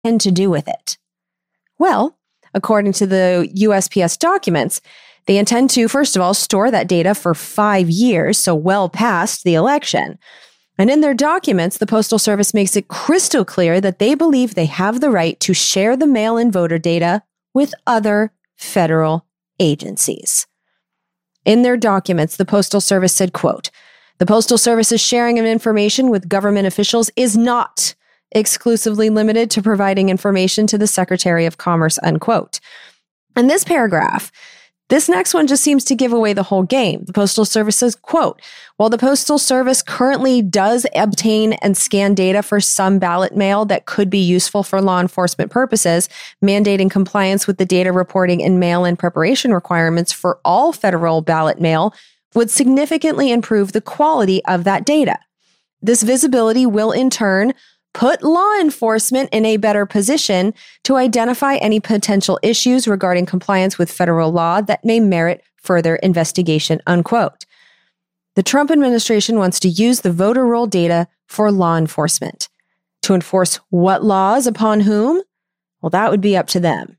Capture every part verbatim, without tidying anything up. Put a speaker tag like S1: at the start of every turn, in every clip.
S1: intend to do with it? Well, according to the U S P S documents, they intend to, first of all, store that data for five years, so well past the election. And in their documents, the Postal Service makes it crystal clear that they believe they have the right to share the mail-in voter data with other federal agencies. In their documents, the Postal Service said, quote, "The Postal Service's sharing of information with government officials is not exclusively limited to providing information to the Secretary of Commerce," unquote. And this paragraph, this next one just seems to give away the whole game. The Postal Service says, quote, "While the Postal Service currently does obtain and scan data for some ballot mail that could be useful for law enforcement purposes, mandating compliance with the data reporting and mail-in preparation requirements for all federal ballot mail would significantly improve the quality of that data. This visibility will in turn put law enforcement in a better position to identify any potential issues regarding compliance with federal law that may merit further investigation," unquote. The Trump administration wants to use the voter roll data for law enforcement. To enforce what laws upon whom? Well, that would be up to them.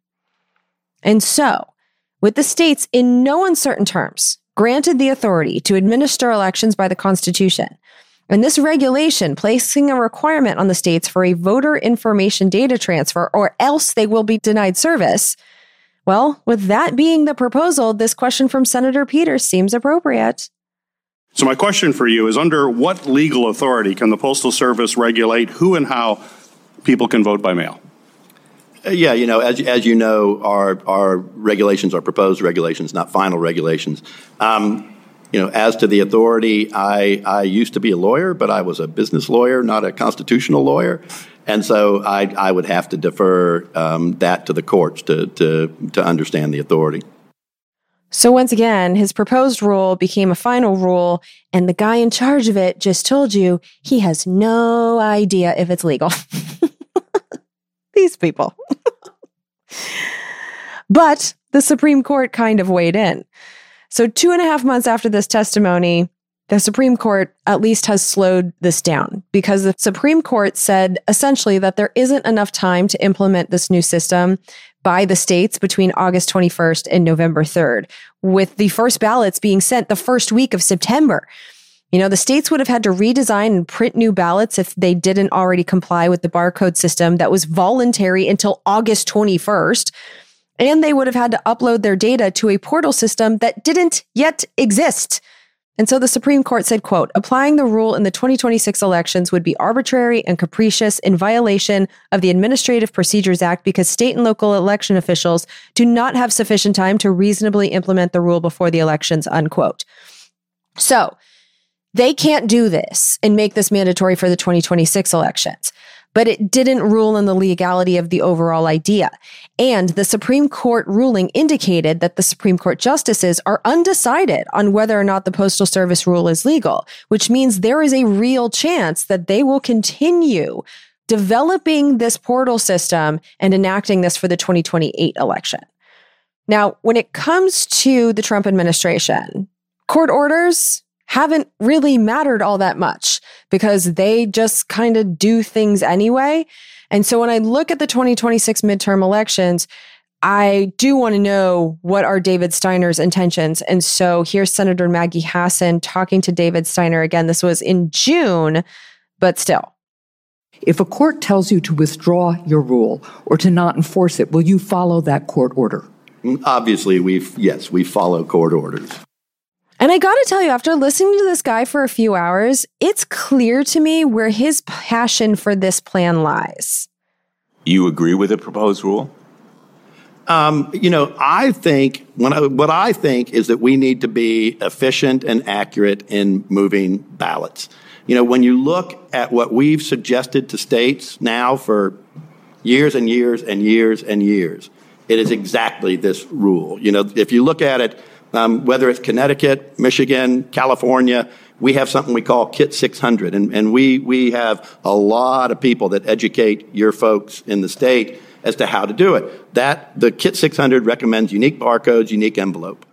S1: And so, with the states in no uncertain terms granted the authority to administer elections by the Constitution, and this regulation placing a requirement on the states for a voter information data transfer, or else they will be denied service. Well, with that being the proposal, this question from Senator Peters seems appropriate.
S2: So my question for you is, under what legal authority can the Postal Service regulate who and how people can vote by mail?
S3: Uh, yeah, you know, as as you know, our our regulations are proposed regulations, not final regulations. Um, You know, as to the authority, I, I used to be a lawyer, but I was a business lawyer, not a constitutional lawyer. And so I, I would have to defer um, that to the courts to, to, to understand the authority.
S1: So once again, his proposed rule became a final rule, and the guy in charge of it just told you he has no idea if it's legal. These people. But the Supreme Court kind of weighed in. So two and a half months after this testimony, the Supreme Court at least has slowed this down, because the Supreme Court said essentially that there isn't enough time to implement this new system by the states between August twenty-first and November third, with the first ballots being sent the first week of September. You know, the states would have had to redesign and print new ballots if they didn't already comply with the barcode system that was voluntary until August twenty-first. And they would have had to upload their data to a portal system that didn't yet exist. And so the Supreme Court said, quote, "Applying the rule in the twenty twenty-six elections would be arbitrary and capricious in violation of the Administrative Procedures Act because state and local election officials do not have sufficient time to reasonably implement the rule before the elections," unquote. So they can't do this and make this mandatory for the twenty twenty-six elections. But it didn't rule in the legality of the overall idea. And the Supreme Court ruling indicated that the Supreme Court justices are undecided on whether or not the Postal Service rule is legal, which means there is a real chance that they will continue developing this portal system and enacting this for the twenty twenty-eight election. Now, when it comes to the Trump administration, court orders haven't really mattered all that much because they just kind of do things anyway. And so when I look at the twenty twenty-six midterm elections, I do want to know what are David Steiner's intentions. And so here's Senator Maggie Hassan talking to David Steiner again. This was in June, but still.
S4: If a court tells you to withdraw your rule or to not enforce it, will you follow that court order?
S3: Obviously, we've yes, we follow court orders.
S1: And I got to tell you, after listening to this guy for a few hours, it's clear to me where his passion for this plan lies.
S5: You agree with the proposed rule?
S3: Um, you know, I think when I, what I think is that we need to be efficient and accurate in moving ballots. You know, when you look at what we've suggested to states now for years and years and years and years, it is exactly this rule. You know, if you look at it, Um, whether it's Connecticut, Michigan, California, we have something we call Kit six hundred, and, and we we have a lot of people that educate your folks in the state as to how to do it. That the Kit six hundred recommends unique barcodes, unique envelope.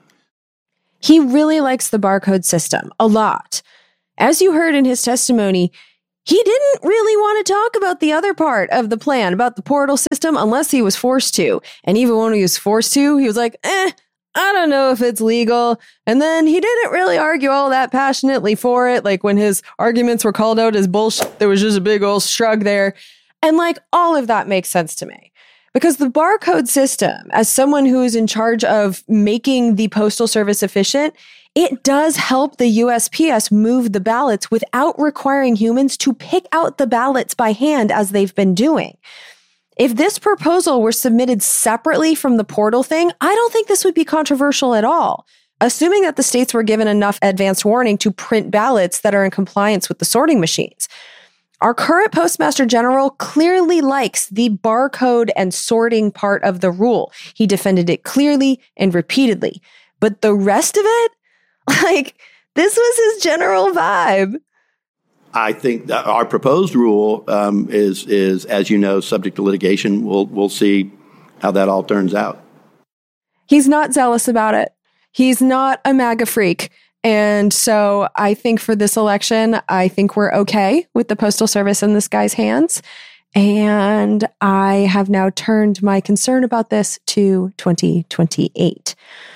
S1: He really likes the barcode system a lot. As you heard in his testimony, he didn't really want to talk about the other part of the plan, about the portal system, unless he was forced to. And even when he was forced to, he was like, eh, I don't know if it's legal. And then he didn't really argue all that passionately for it. Like when his arguments were called out as bullshit, there was just a big old shrug there. And like all of that makes sense to me. Because the barcode system, as someone who is in charge of making the Postal Service efficient, it does help the U S P S move the ballots without requiring humans to pick out the ballots by hand as they've been doing. If this proposal were submitted separately from the portal thing, I don't think this would be controversial at all. Assuming that the states were given enough advanced warning to print ballots that are in compliance with the sorting machines. Our current Postmaster General clearly likes the barcode and sorting part of the rule. He defended it clearly and repeatedly. But the rest of it, like, this was his general vibe.
S3: I think that our proposed rule um, is, is, as you know, subject to litigation. We'll, we'll see how that all turns out.
S1: He's not zealous about it. He's not a MAGA freak. And so I think for this election, I think we're okay with the Postal Service in this guy's hands. And I have now turned my concern about this to twenty twenty-eight.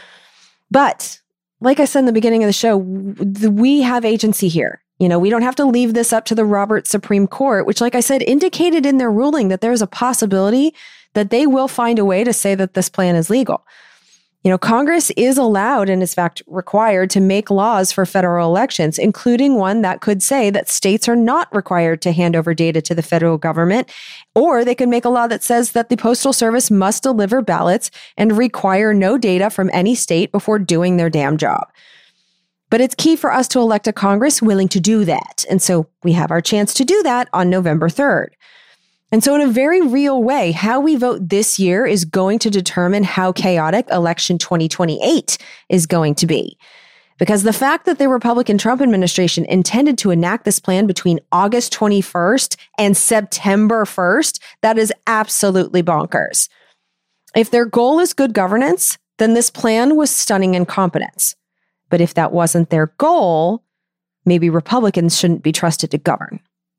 S1: But like I said in the beginning of the show, we have agency here. You know, we don't have to leave this up to the Roberts Supreme Court, which, like I said, indicated in their ruling that there's a possibility that they will find a way to say that this plan is legal. You know, Congress is allowed and, in fact, required to make laws for federal elections, including one that could say that states are not required to hand over data to the federal government, or they could make a law that says that the Postal Service must deliver ballots and require no data from any state before doing their damn job. But it's key for us to elect a Congress willing to do that. And so we have our chance to do that on November third. And so in a very real way, how we vote this year is going to determine how chaotic election twenty twenty-eight is going to be. Because the fact that the Republican Trump administration intended to enact this plan between August twenty-first and September first, that is absolutely bonkers. If their goal is good governance, then this plan was stunning incompetence. But if that wasn't their goal, maybe Republicans shouldn't be trusted to govern.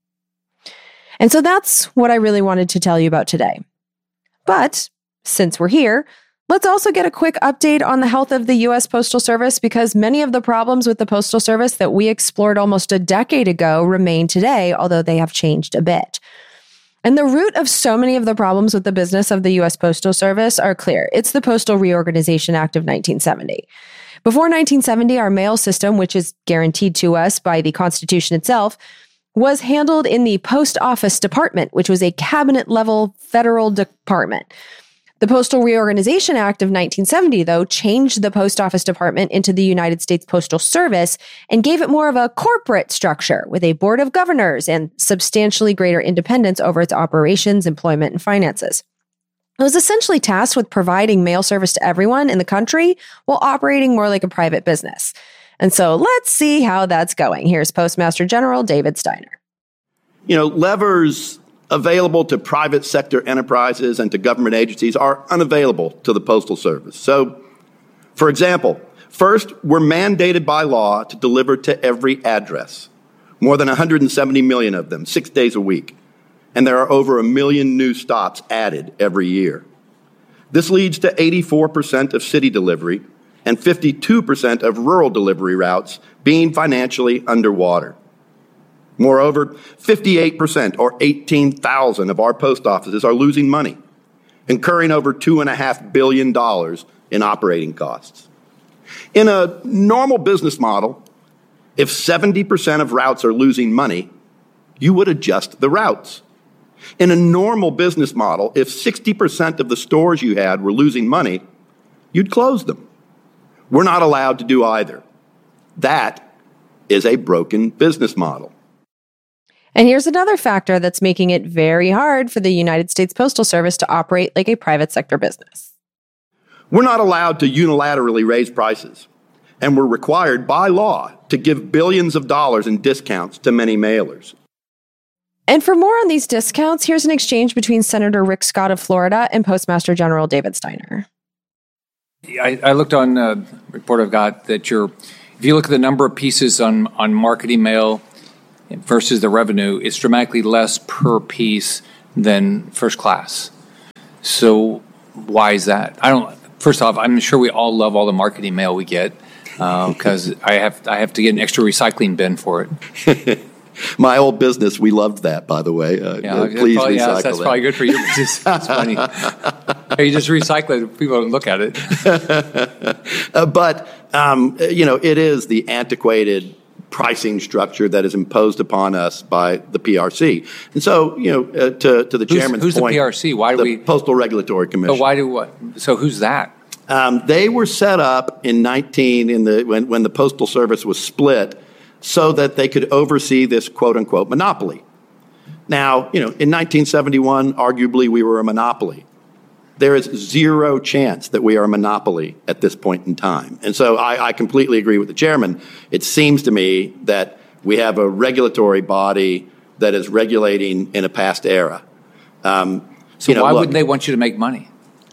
S1: And so that's what I really wanted to tell you about today. But since we're here, let's also get a quick update on the health of the U S Postal Service, because many of the problems with the Postal Service that we explored almost a decade ago remain today, although they have changed a bit. And the root of so many of the problems with the business of the U S Postal Service are clear. It's the Postal Reorganization Act of nineteen seventy. Before nineteen seventy, our mail system, which is guaranteed to us by the Constitution itself, was handled in the Post Office Department, which was a cabinet-level federal department. The Postal Reorganization Act of nineteen seventy, though, changed the Post Office Department into the United States Postal Service and gave it more of a corporate structure with a board of governors and substantially greater independence over its operations, employment, and finances. It was essentially tasked with providing mail service to everyone in the country while operating more like a private business. And so let's see how that's going. Here's Postmaster General David Steiner.
S3: You know, levers available to private sector enterprises and to government agencies are unavailable to the Postal Service. So, for example, first, we're mandated by law to deliver to every address, more than one hundred seventy million of them, six days a week. And there are over a million new stops added every year. This leads to eighty-four percent of city delivery and fifty-two percent of rural delivery routes being financially underwater. Moreover, fifty-eight percent, or eighteen thousand, of our post offices are losing money, incurring over two point five billion dollars in operating costs. In a normal business model, if seventy percent of routes are losing money, you would adjust the routes. In a normal business model, if sixty percent of the stores you had were losing money, you'd close them. We're not allowed to do either. That is a broken business model.
S1: And here's another factor that's making it very hard for the United States Postal Service to operate like a private sector business.
S3: We're not allowed to unilaterally raise prices, and we're required by law to give billions of dollars in discounts to many mailers.
S1: And for more on these discounts, here's an exchange between Senator Rick Scott of Florida and Postmaster General David Steiner.
S6: I, I looked on a report I've got that you're, if you look at the number of pieces on, on marketing mail versus the revenue is dramatically less per piece than first class. So why is that? I don't. First off, I'm sure we all love all the marketing mail we get because uh, I have I have to get an extra recycling bin for it.
S3: My old business, we loved that, by the way. Uh,
S6: yeah,
S3: uh, please
S6: probably,
S3: recycle
S6: yeah, that's
S3: that.
S6: probably good for your business. That's funny. You just recycle it. People don't look at it.
S3: uh, but, um, you know, it is the antiquated pricing structure that is imposed upon us by the P R C. And so, you know, uh, to, to the
S6: who's,
S3: chairman's
S6: who's
S3: point.
S6: Who's the P R C? Why do
S3: the
S6: we?
S3: Postal Regulatory Commission.
S6: But why do what? So who's that?
S3: Um, they were set up in nineteen in the when, when the Postal Service was split so that they could oversee this quote unquote monopoly. Now, you know, in nineteen seventy-one, arguably we were a monopoly. There is zero chance that we are a monopoly at this point in time. And so I, I completely agree with the chairman. It seems to me that we have a regulatory body that is regulating in a past era. Um,
S6: so
S3: you know,
S6: why
S3: look,
S6: wouldn't they want you to make money?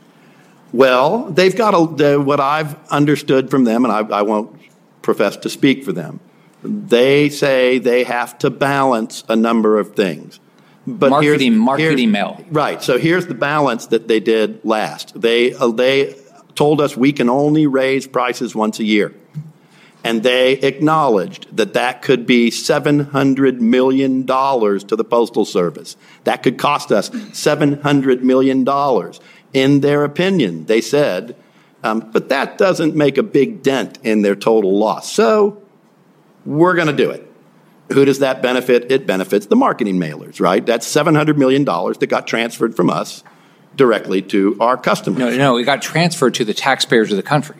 S3: Well, they've got a, the, what I've understood from them, and I, I won't profess to speak for them. They say they have to balance a number of things. But
S6: marketing,
S3: here's,
S6: marketing
S3: here's,
S6: mail.
S3: Right. So here's the balance that they did last. They uh, they told us we can only raise prices once a year. And they acknowledged that that could be seven hundred million dollars to the Postal Service. That could cost us seven hundred million dollars. In their opinion, they said, um, but that doesn't make a big dent in their total loss. So we're going to do it. Who does that benefit? It benefits the marketing mailers, right? That's seven hundred million dollars that got transferred from us directly to our customers.
S6: No, no, it got transferred to the taxpayers of the country.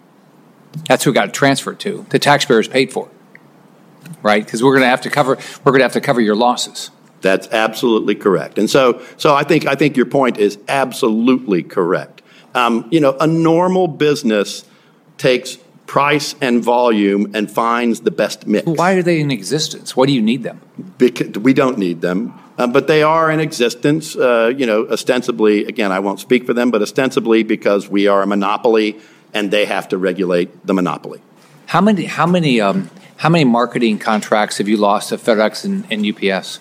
S6: That's who it got transferred to. The taxpayers paid for it, right? Because we're going to have to cover. We're going to have to cover your losses.
S3: That's absolutely correct. And so, so I think I think your point is absolutely correct. Um, you know, a normal business takes price and volume and finds the best mix.
S6: Why are they in existence? Why do you need them?
S3: Because we don't need them, uh, but they are in existence. Uh, you know, ostensibly, again, I won't speak for them, but ostensibly because we are a monopoly and they have to regulate the monopoly.
S6: How many? How many? Um, how many marketing contracts have you lost to FedEx and, and U P S?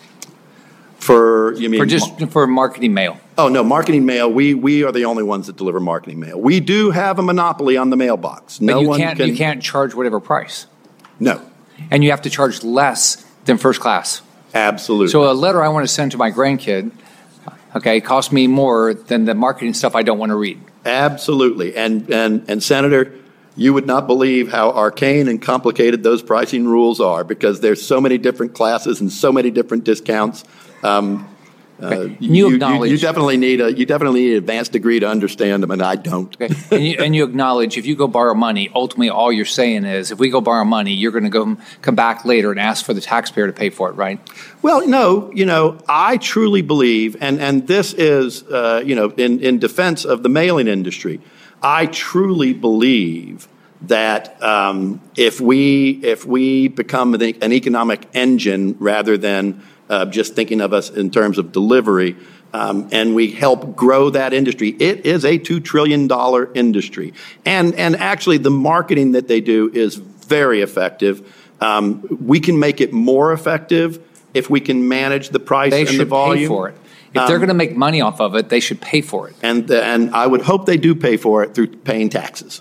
S3: For you mean
S6: for just
S3: ma-
S6: for marketing mail?
S3: Oh no, marketing mail. We we are the only ones that deliver marketing mail. We do have a monopoly on the mailbox. No
S6: but you
S3: one
S6: can't.
S3: can.
S6: You can't charge whatever price.
S3: No,
S6: and you have to charge less than first class.
S3: Absolutely.
S6: So a letter I want to send to my grandkid, okay, costs me more than the marketing stuff I don't want to read.
S3: Absolutely, and and and Senator, you would not believe how arcane and complicated those pricing rules are because there's so many different classes and so many different discounts. Um, uh,
S6: you,
S3: you,
S6: acknowledge
S3: you, you definitely need a you definitely need an advanced degree to understand them, and I don't.
S6: Okay. and, you, and you acknowledge if you go borrow money, ultimately all you're saying is if we go borrow money, you're going to go come back later and ask for the taxpayer to pay for it, right?
S3: Well, no, you know, I truly believe, and and this is, uh, you know, in in defense of the mailing industry, I truly believe that um, if we if we become an, an economic engine rather than uh, just thinking of us in terms of delivery, um, and we help grow that industry, it is a two trillion dollar industry, and and actually the marketing that they do is very effective. Um, we can make it more effective if we can manage the price
S6: they
S3: and
S6: should
S3: the volume.
S6: Pay for it. If um, they're going to make money off of it, they should pay for it.
S3: And and I would hope they do pay for it through paying taxes.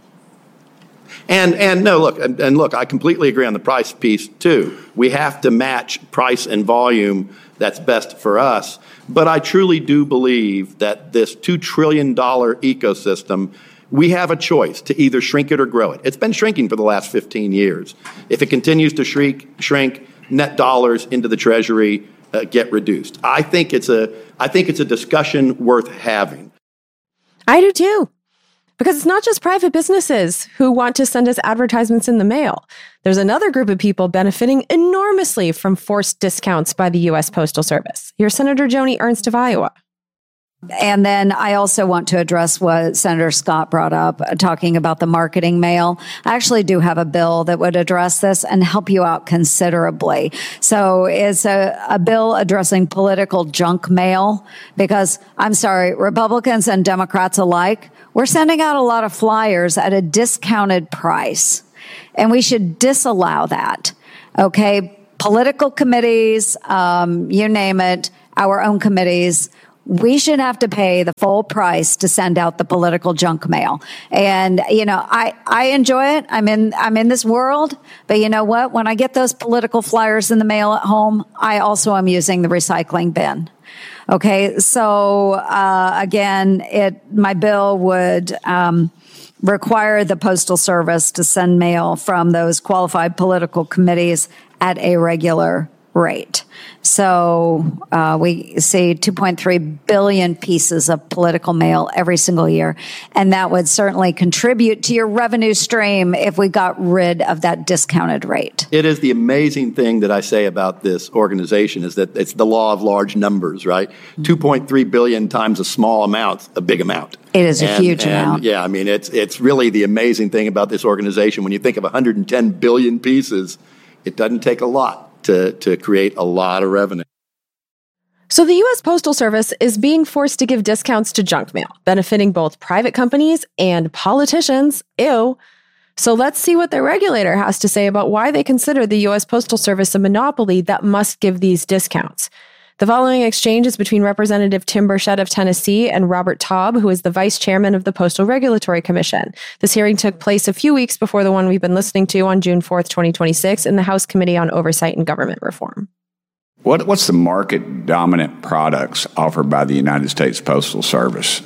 S3: And and no, look, and, and look, I completely agree on the price piece too. We have to match price and volume that's best for us. But I truly do believe that this two trillion dollar ecosystem, we have a choice to either shrink it or grow it. It's been shrinking for the last fifteen years. If it continues to shrink, shrink, net dollars into the Treasury uh, get reduced. I think it's a I think it's a discussion worth having.
S1: I do too. Because it's not just private businesses who want to send us advertisements in the mail. There's another group of people benefiting enormously from forced discounts by the U S Postal Service. Here's Senator Joni Ernst of Iowa.
S7: And then I also want to address what Senator Scott brought up, uh, talking about the marketing mail. I actually do have a bill that would address this and help you out considerably. So it's a, a bill addressing political junk mail because, I'm sorry, Republicans and Democrats alike, we're sending out a lot of flyers at a discounted price, and we should disallow that. Okay? political committees, um, you name it, our own committees, we should have to pay the full price to send out the political junk mail. And, you know, I, I enjoy it. I'm in, I'm in this world, but you know what? When I get those political flyers in the mail at home, I also am using the recycling bin. Okay. So, uh, again, it, my bill would, um, require the Postal Service to send mail from those qualified political committees at a regular rate. So uh, we see two point three billion pieces of political mail every single year. And that would certainly contribute to your revenue stream if we got rid of that discounted rate.
S3: It is the amazing thing that I say about this organization is that it's the law of large numbers, right? Mm-hmm. two point three billion times a small amount, a big amount.
S7: It is a
S3: and,
S7: huge
S3: and,
S7: amount.
S3: Yeah, I mean, it's it's really the amazing thing about this organization. When you think of one hundred ten billion pieces, it doesn't take a lot to, to create a lot of revenue.
S1: So the U S Postal Service is being forced to give discounts to junk mail, benefiting both private companies and politicians. Ew. So let's see what the regulator has to say about why they consider the U S Postal Service a monopoly that must give these discounts. The following exchange is between Representative Tim Burchett of Tennessee and Robert Taub, who is the vice chairman of the Postal Regulatory Commission. This hearing took place a few weeks before the one we've been listening to on June fourth, twenty twenty-six, in the House Committee on Oversight and Government Reform.
S8: What, what's the market-dominant products offered by the United States Postal Service?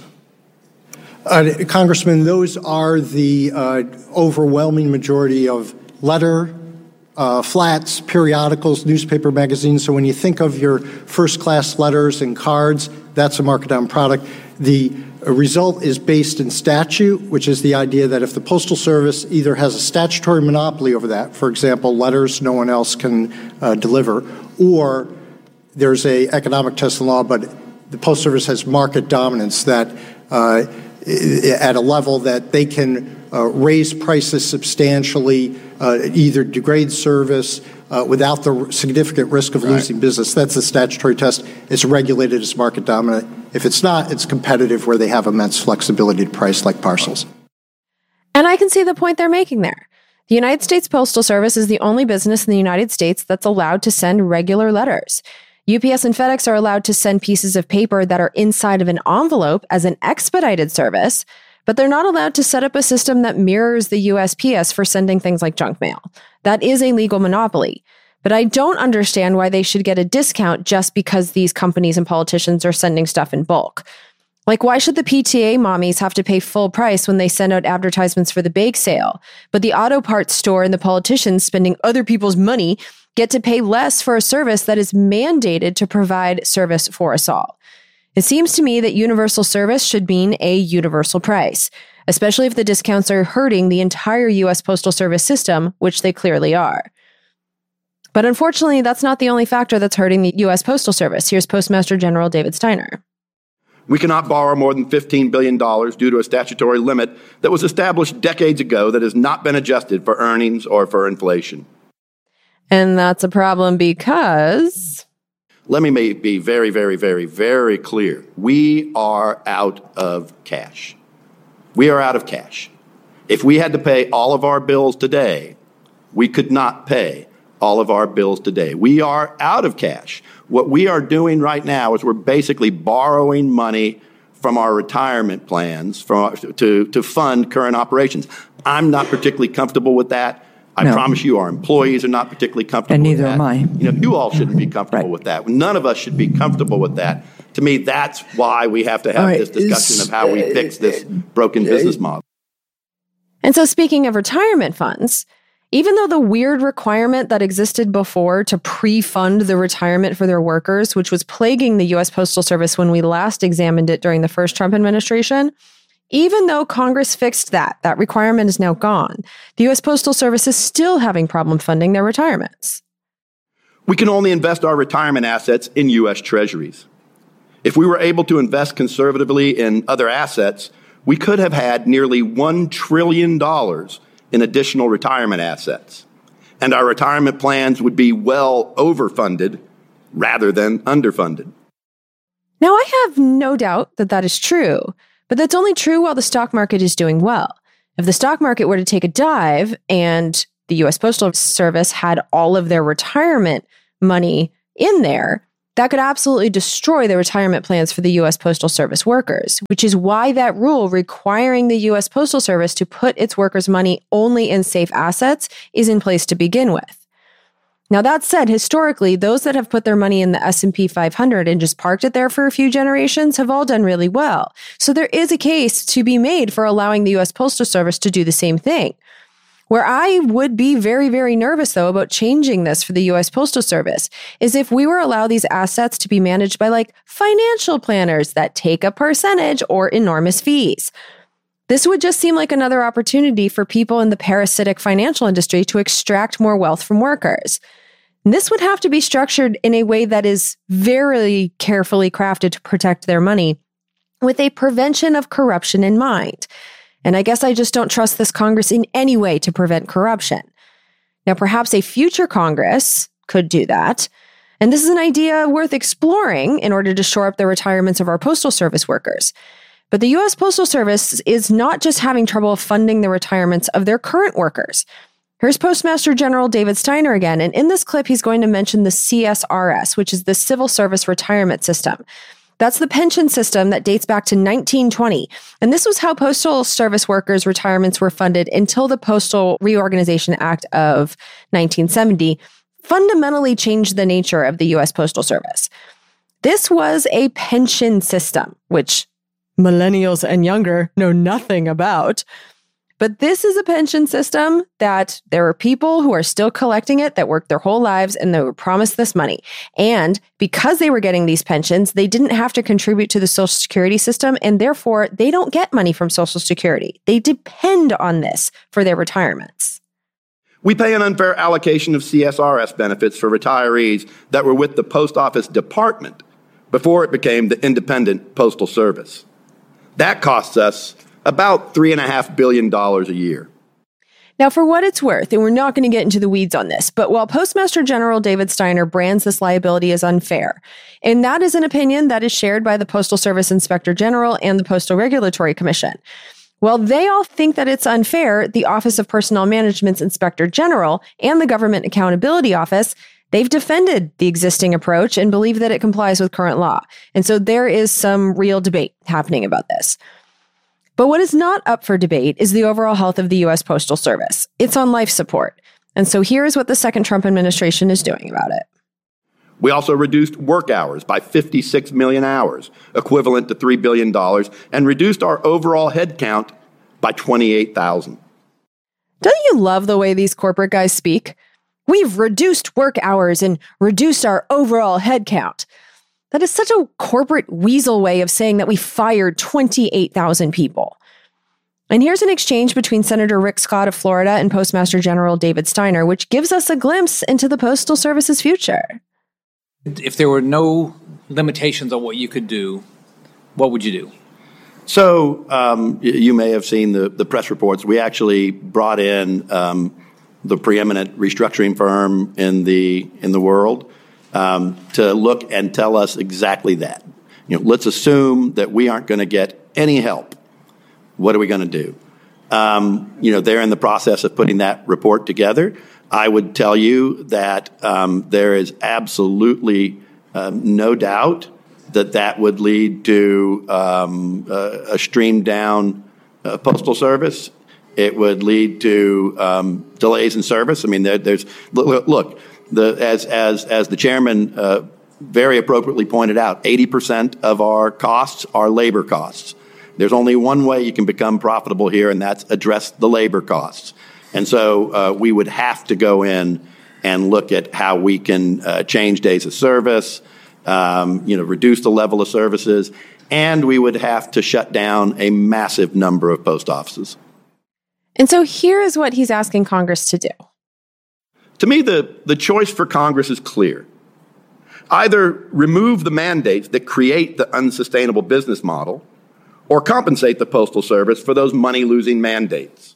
S9: Uh, Congressman, those are the uh, overwhelming majority of letter, Uh, flats, periodicals, newspaper magazines. So when you think of your first-class letters and cards, that's a market-down product. The result is based in statute, which is the idea that if the Postal Service either has a statutory monopoly over that, for example, letters no one else can uh, deliver, or there's a economic test in law, but the Postal Service has market dominance that uh, at a level that they can uh, raise prices substantially, uh, either degrade service uh, without the significant risk of right. losing business. That's the statutory test. It's regulated as market dominant. If it's not, it's competitive where they have immense flexibility to price like parcels.
S1: And I can see the point they're making there. The United States Postal Service is the only business in the United States that's allowed to send regular letters. U P S and FedEx are allowed to send pieces of paper that are inside of an envelope as an expedited service, but they're not allowed to set up a system that mirrors the U S P S for sending things like junk mail. That is a legal monopoly. But I don't understand why they should get a discount just because these companies and politicians are sending stuff in bulk. Like, why should the P T A mommies have to pay full price when they send out advertisements for the bake sale, but the auto parts store and the politicians spending other people's money get to pay less for a service that is mandated to provide service for us all? It seems to me that universal service should mean a universal price, especially if the discounts are hurting the entire U S Postal Service system, which they clearly are. But unfortunately, that's not the only factor that's hurting the U S Postal Service. Here's Postmaster General David Steiner.
S3: We cannot borrow more than fifteen billion dollars due to a statutory limit that was established decades ago that has not been adjusted for earnings or for inflation.
S1: And that's a problem because...
S3: Let me be very, very, very, very clear. We are out of cash. We are out of cash. If we had to pay all of our bills today, we could not pay all of our bills today. We are out of cash. What we are doing right now is we're basically borrowing money from our retirement plans from, to, to fund current operations. I'm not particularly comfortable with that. I no. promise you our employees are not particularly comfortable
S4: and neither
S3: with that.
S4: am I.
S3: You know, you all shouldn't be comfortable right. with that. None of us should be comfortable with that. To me, that's why we have to have right. this discussion it's, of how we fix this broken uh, business model.
S1: And so speaking of retirement funds, even though the weird requirement that existed before to pre-fund the retirement for their workers, which was plaguing the U S Postal Service when we last examined it during the first Trump administration, even though Congress fixed that, that requirement is now gone, the U S Postal Service is still having problem funding their retirements.
S3: We can only invest our retirement assets in U S Treasuries. If we were able to invest conservatively in other assets, we could have had nearly one trillion dollars in additional retirement assets. And our retirement plans would be well overfunded rather than underfunded.
S1: Now, I have no doubt that that is true, but that's only true while the stock market is doing well. If the stock market were to take a dive and the U S Postal Service had all of their retirement money in there, that could absolutely destroy the retirement plans for the U S Postal Service workers, which is why that rule requiring the U S Postal Service to put its workers' money only in safe assets is in place to begin with. Now, that said, historically, those that have put their money in the S and P five hundred and just parked it there for a few generations have all done really well. So there is a case to be made for allowing the U S Postal Service to do the same thing. Where I would be very, very nervous, though, about changing this for the U S Postal Service is if we were allow these assets to be managed by like financial planners that take a percentage or enormous fees. This would just seem like another opportunity for people in the parasitic financial industry to extract more wealth from workers. And this would have to be structured in a way that is very carefully crafted to protect their money with a prevention of corruption in mind. And I guess I just don't trust this Congress in any way to prevent corruption. Now, perhaps a future Congress could do that. And this is an idea worth exploring in order to shore up the retirements of our Postal Service workers. But the U S Postal Service is not just having trouble funding the retirements of their current workers. Here's Postmaster General David Steiner again. And in this clip, he's going to mention the C S R S, which is the Civil Service Retirement System. That's the pension system that dates back to nineteen twenty. And this was how Postal Service workers' retirements were funded until the Postal Reorganization Act of nineteen seventy fundamentally changed the nature of the U S Postal Service. This was a pension system, which millennials and younger know nothing about. But this is a pension system that there are people who are still collecting it that worked their whole lives and they were promised this money. And because they were getting these pensions, they didn't have to contribute to the Social Security system, and therefore they don't get money from Social Security. They depend on this for their retirements.
S3: We pay an unfair allocation of C S R S benefits for retirees that were with the Post Office Department before it became the Independent Postal Service. That costs us about three point five billion dollars a year.
S1: Now, for what it's worth, and we're not going to get into the weeds on this, but while Postmaster General David Steiner brands this liability as unfair, and that is an opinion that is shared by the Postal Service Inspector General and the Postal Regulatory Commission. While they all think that it's unfair, the Office of Personnel Management's Inspector General and the Government Accountability Office, they've defended the existing approach and believe that it complies with current law. And so there is some real debate happening about this. But what is not up for debate is the overall health of the U S Postal Service. It's on life support. And so here's what the second Trump administration is doing about it.
S3: We also reduced work hours by fifty-six million hours, equivalent to three billion dollars, and reduced our overall headcount by twenty-eight thousand.
S1: Don't you love the way these corporate guys speak? We've reduced work hours and reduced our overall headcount. That is such a corporate weasel way of saying that we fired twenty-eight thousand people. And here's an exchange between Senator Rick Scott of Florida and Postmaster General David Steiner, which gives us a glimpse into the Postal Service's future.
S6: If there were no limitations on what you could do, what would you do?
S3: So um, you may have seen the, the press reports. We actually brought in um, the preeminent restructuring firm in the in the world um, to look and tell us exactly that. You know, let's assume that we aren't going to get any help. What are we going to do? Um, you know, they're in the process of putting that report together. I would tell you that um, there is absolutely um, no doubt that that would lead to um, a, a streamed down uh, postal service. It would lead to um, delays in service. I mean, there, there's look, look the, as as as the chairman uh, very appropriately pointed out, eighty percent of our costs are labor costs. There's only one way you can become profitable here, and that's address the labor costs. And so uh, we would have to go in and look at how we can uh, change days of service, um, you know, reduce the level of services, and we would have to shut down a massive number of post offices.
S1: And so here is what he's asking Congress to do.
S3: To me, the, the choice for Congress is clear. Either remove the mandates that create the unsustainable business model, or compensate the Postal Service for those money-losing mandates.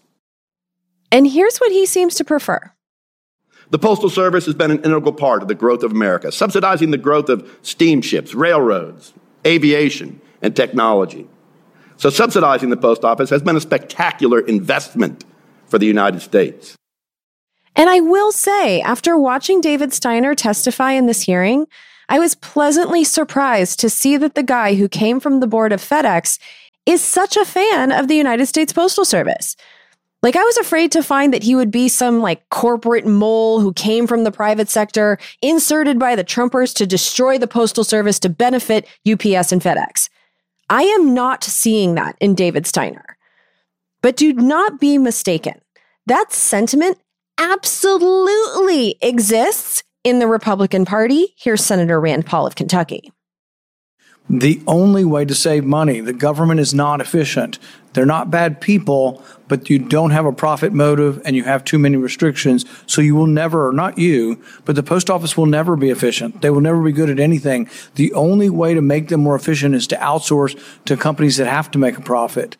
S1: And here's what he seems to prefer.
S3: The Postal Service has been an integral part of the growth of America, subsidizing the growth of steamships, railroads, aviation, and technology. So subsidizing the Post Office has been a spectacular investment for the United States.
S1: And I will say, after watching David Steiner testify in this hearing, I was pleasantly surprised to see that the guy who came from the board of FedEx is such a fan of the United States Postal Service. Like, I was afraid to find that he would be some like corporate mole who came from the private sector, inserted by the Trumpers to destroy the Postal Service to benefit U P S and FedEx. I am not seeing that in David Steiner. But do not be mistaken. That sentiment absolutely exists in the Republican Party. Here's Senator Rand Paul of Kentucky.
S10: The only way to save money, the government is not efficient. They're not bad people, but you don't have a profit motive and you have too many restrictions. So you will never, or not you, but the post office will never be efficient. They will never be good at anything. The only way to make them more efficient is to outsource to companies that have to make a profit.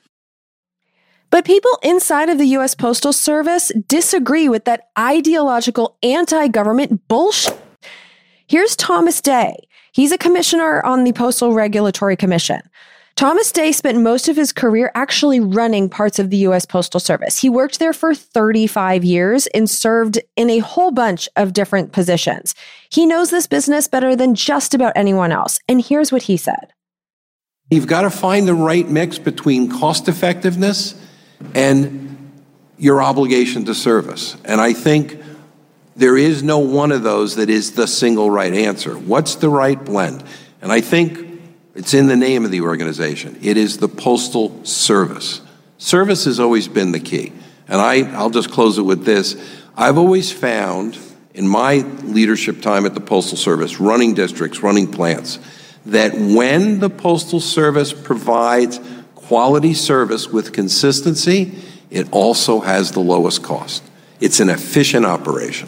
S1: But people inside of the U S Postal Service disagree with that ideological anti-government bullshit. Here's Thomas Day. He's a commissioner on the Postal Regulatory Commission. Thomas Day spent most of his career actually running parts of the U S Postal Service. He worked there for thirty-five years and served in a whole bunch of different positions. He knows this business better than just about anyone else. And here's what he said.
S11: You've got to find the right mix between cost effectiveness and your obligation to service. And I think there is no one of those that is the single right answer. What's the right blend? And I think it's in the name of the organization. It is the Postal Service. Service has always been the key. And I, I'll just close it with this. I've always found in my leadership time at the Postal Service, running districts, running plants, that when the Postal Service provides quality service with consistency, it also has the lowest cost. It's an efficient operation.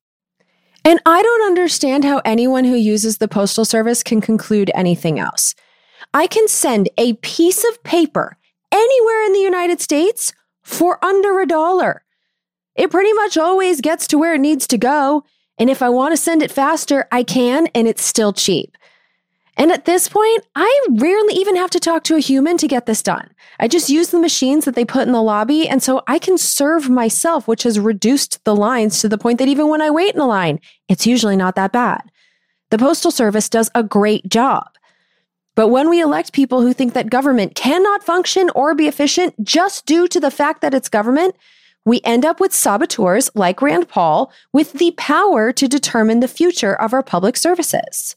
S1: And I don't understand how anyone who uses the Postal Service can conclude anything else. I can send a piece of paper anywhere in the United States for under a dollar. It pretty much always gets to where it needs to go. And if I want to send it faster, I can, and it's still cheap. And at this point, I rarely even have to talk to a human to get this done. I just use the machines that they put in the lobby, and so I can serve myself, which has reduced the lines to the point that even when I wait in a line, it's usually not that bad. The Postal Service does a great job. But when we elect people who think that government cannot function or be efficient just due to the fact that it's government, we end up with saboteurs like Rand Paul with the power to determine the future of our public services.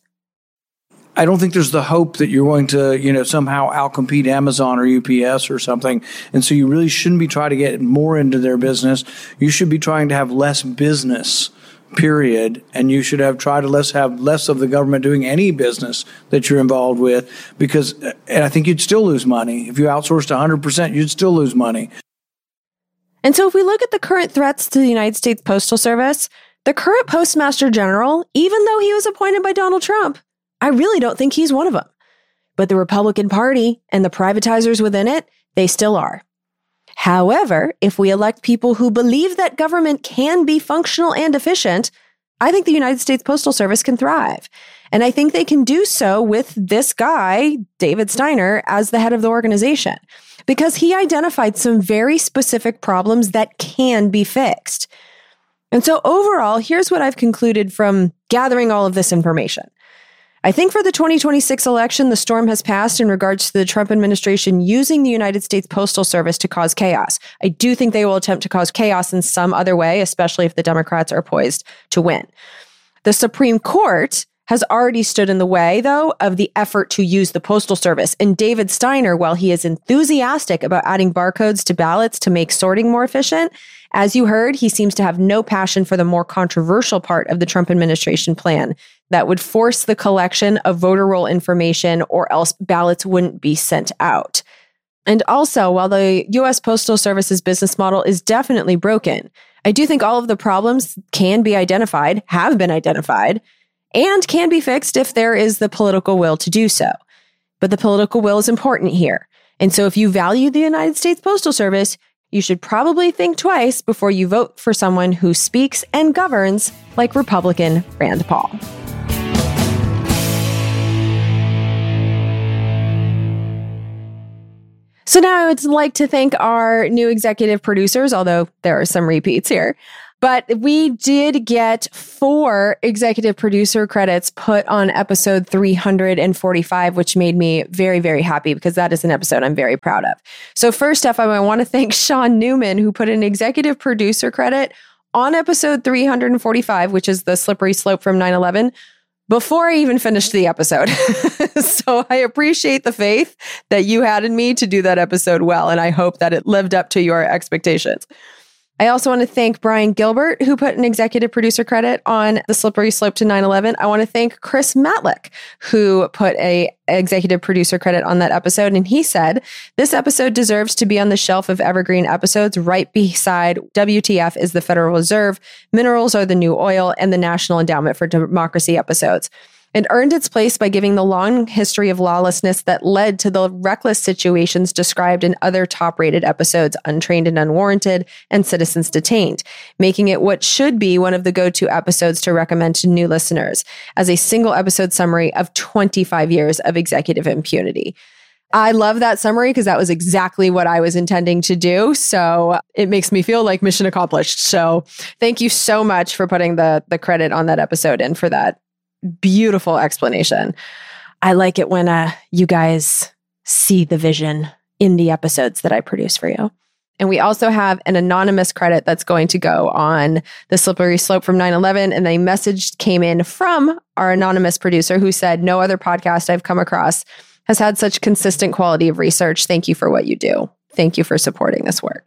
S10: I don't think there's the hope that you're going to, you know, somehow outcompete Amazon or U P S or something. And so you really shouldn't be trying to get more into their business. You should be trying to have less business, period. And you should have tried to less have less of the government doing any business that you're involved with, because, and I think you'd still lose money. If you outsourced one hundred percent, you'd still lose money.
S1: And so if we look at the current threats to the United States Postal Service, the current Postmaster General, even though he was appointed by Donald Trump, I really don't think he's one of them. But the Republican Party and the privatizers within it, they still are. However, if we elect people who believe that government can be functional and efficient, I think the United States Postal Service can thrive. And I think they can do so with this guy, David Steiner, as the head of the organization, because he identified some very specific problems that can be fixed. And so overall, here's what I've concluded from gathering all of this information. I think for the twenty twenty-six election, the storm has passed in regards to the Trump administration using the United States Postal Service to cause chaos. I do think they will attempt to cause chaos in some other way, especially if the Democrats are poised to win. The Supreme Court has already stood in the way, though, of the effort to use the Postal Service. And David Steiner, while he is enthusiastic about adding barcodes to ballots to make sorting more efficient, as you heard, he seems to have no passion for the more controversial part of the Trump administration plan that would force the collection of voter roll information, or else ballots wouldn't be sent out. And also, while the U S Postal Service's business model is definitely broken, I do think all of the problems can be identified, have been identified, and can be fixed if there is the political will to do so. But the political will is important here. And so if you value the United States Postal Service, you should probably think twice before you vote for someone who speaks and governs like Republican Rand Paul. So now I would like to thank our new executive producers, although there are some repeats here. But we did get four executive producer credits put on episode three hundred forty-five, which made me very, very happy because that is an episode I'm very proud of. So first off, I want to thank Sean Newman, who put an executive producer credit on episode three hundred forty-five, which is the slippery slope from nine eleven, before I even finished the episode. So I appreciate the faith that you had in me to do that episode well, and I hope that it lived up to your expectations. I also want to thank Brian Gilbert, who put an executive producer credit on The Slippery Slope to nine eleven. I want to thank Chris Matlick, who put a executive producer credit on that episode. And he said, this episode deserves to be on the shelf of evergreen episodes right beside W T F is the Federal Reserve, Minerals are the New Oil, and the National Endowment for Democracy episodes. It earned its place by giving the long history of lawlessness that led to the reckless situations described in other top-rated episodes, Untrained and Unwarranted, and Citizens Detained, making it what should be one of the go-to episodes to recommend to new listeners as a single episode summary of twenty-five years of executive impunity. I love that summary because that was exactly what I was intending to do. So it makes me feel like mission accomplished. So thank you so much for putting the, the credit on that episode and for that beautiful explanation. I like it when uh, you guys see the vision in the episodes that I produce for you. And we also have an anonymous credit that's going to go on The Slippery Slope from nine eleven. And the message came in from our anonymous producer who said, no other podcast I've come across has had such consistent quality of research. Thank you for what you do. Thank you for supporting this work.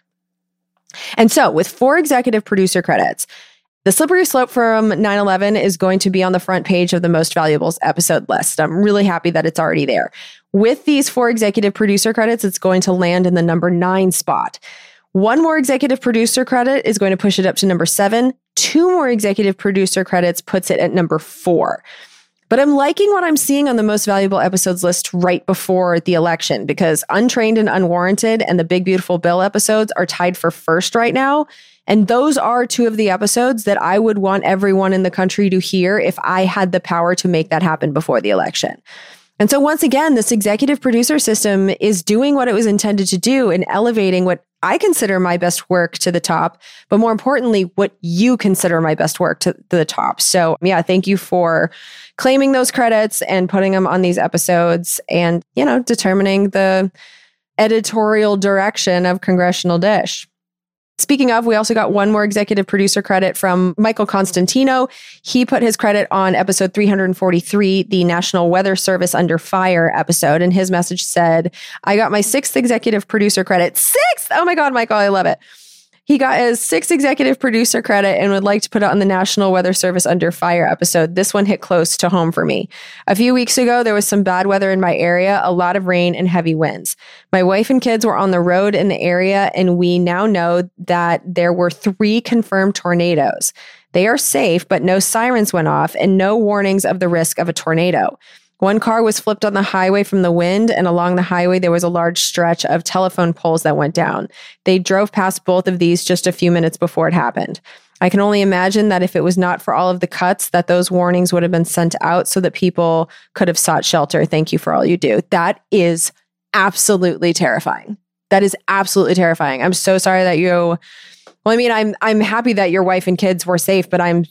S1: And so with four executive producer credits, The Slippery Slope from nine eleven is going to be on the front page of the most valuables episode list. I'm really happy that it's already there. With these four executive producer credits, it's going to land in the number nine spot. One more executive producer credit is going to push it up to number seven. Two more executive producer credits puts it at number four. But I'm liking what I'm seeing on the most valuable episodes list right before the election because Untrained and Unwarranted and the Big Beautiful Bill episodes are tied for first right now. And those are two of the episodes that I would want everyone in the country to hear if I had the power to make that happen before the election. And so once again, this executive producer system is doing what it was intended to do and elevating what I consider my best work to the top, but more importantly, what you consider my best work to, to the top. So yeah, thank you for claiming those credits and putting them on these episodes and, you know, determining the editorial direction of Congressional Dish. Speaking of, we also got one more executive producer credit from Michael Constantino. He put his credit on episode three hundred forty-three, the National Weather Service Under Fire episode. And his message said, I got my sixth executive producer credit. Sixth! Oh my God, Michael, I love it. He got his sixth executive producer credit and would like to put it on the National Weather Service Under Fire episode. This one hit close to home for me. A few weeks ago, there was some bad weather in my area, a lot of rain and heavy winds. My wife and kids were on the road in the area, and we now know that there were three confirmed tornadoes. They are safe, but no sirens went off and no warnings of the risk of a tornado. One car was flipped on the highway from the wind, and along the highway, there was a large stretch of telephone poles that went down. They drove past both of these just a few minutes before it happened. I can only imagine that if it was not for all of the cuts, that those warnings would have been sent out so that people could have sought shelter. Thank you for all you do. That is absolutely terrifying. That is absolutely terrifying. I'm so sorry that you, well, I mean, I'm, I'm happy that your wife and kids were safe, but I'm,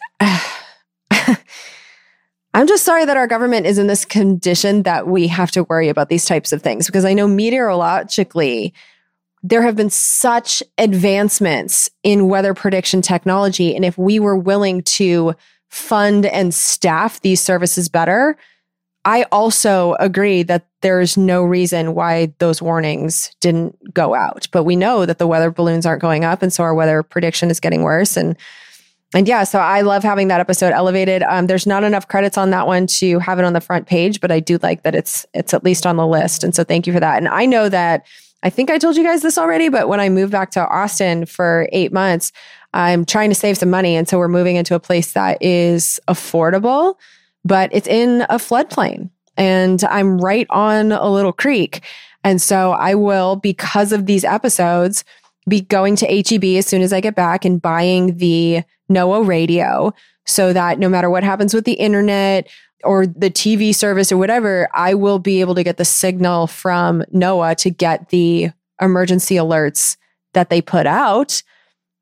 S1: I'm just sorry that our government is in this condition that we have to worry about these types of things, because I know meteorologically, there have been such advancements in weather prediction technology. And if we were willing to fund and staff these services better, I also agree that there's no reason why those warnings didn't go out. But we know that the weather balloons aren't going up, and so our weather prediction is getting worse. And And yeah, so I love having that episode elevated. Um, there's not enough credits on that one to have it on the front page, but I do like that it's it's at least on the list. And so thank you for that. And I know that, I think I told you guys this already, but when I moved back to Austin for eight months, I'm trying to save some money. And so we're moving into a place that is affordable, but it's in a floodplain. And I'm right on a little creek. And so I will, because of these episodes, be going to H E B as soon as I get back and buying the NOAA radio so that no matter what happens with the internet or the T V service or whatever, I will be able to get the signal from NOAA to get the emergency alerts that they put out.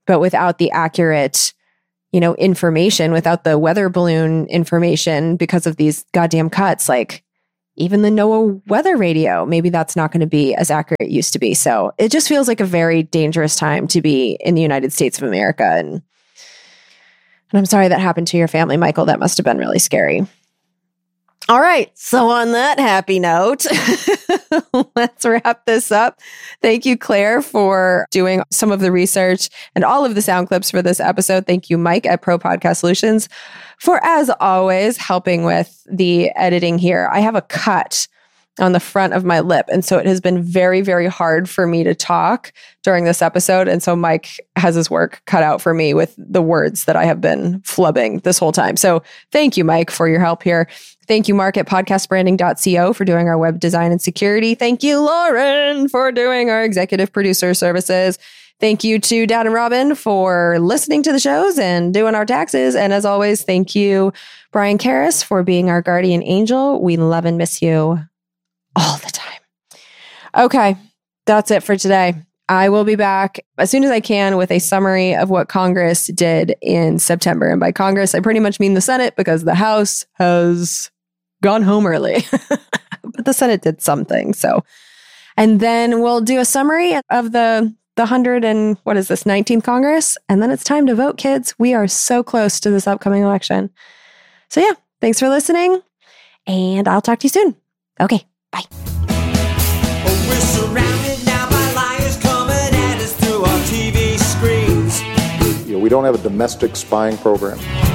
S1: but without the accurate, you know, information, without the weather balloon information because of these goddamn cuts, like even the NOAA weather radio, maybe that's not going to be as accurate as it used to be. So it just feels like a very dangerous time to be in the United States of America. And, and I'm sorry that happened to your family, Michael. That must have been really scary. All right. So on that happy note, let's wrap this up. Thank you, Claire, for doing some of the research and all of the sound clips for this episode. Thank you, Mike at Pro Podcast Solutions, for, as always, helping with the editing here. I have a cut on the front of my lip, and so it has been very, very hard for me to talk during this episode. And so Mike has his work cut out for me with the words that I have been flubbing this whole time. So thank you, Mike, for your help here. Thank you, Mark at podcast branding dot co for doing our web design and security. Thank you, Lauren, for doing our executive producer services. Thank you to Dad and Robin for listening to the shows and doing our taxes. And as always, thank you, Brian Karras, for being our guardian angel. We love and miss you all the time. Okay, that's it for today. I will be back as soon as I can with a summary of what Congress did in September. And by Congress, I pretty much mean the Senate, because the House has gone home early. But the Senate did something. So, and then we'll do a summary of the the hundred and what is this, nineteenth Congress? And then it's time to vote, kids. We are so close to this upcoming election. So yeah, thanks for listening, and I'll talk to you soon. Okay, bye.
S12: We're surrounded now by liars coming at us through our T V screens.
S13: You know, we don't have a domestic spying program.